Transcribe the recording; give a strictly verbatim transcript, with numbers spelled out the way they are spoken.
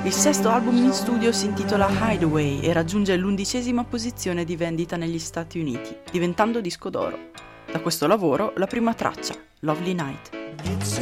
Il sesto album in studio si intitola Hideaway e raggiunge l'undicesima posizione di vendita negli Stati Uniti, diventando disco d'oro. Da questo lavoro la prima traccia, Lovely Night.